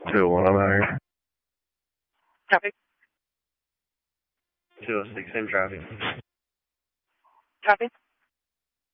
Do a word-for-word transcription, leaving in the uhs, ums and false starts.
two oh one, I'm out here. Copy. two oh six, same traffic. Copy.